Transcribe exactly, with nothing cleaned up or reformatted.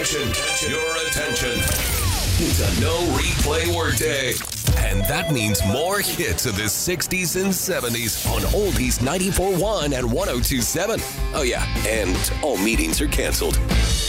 attention, your attention. It's a no replay workday. And that means more hits of the sixties and seventies on Oldies ninety-four point one and one oh two point seven. Oh yeah, and all meetings are canceled.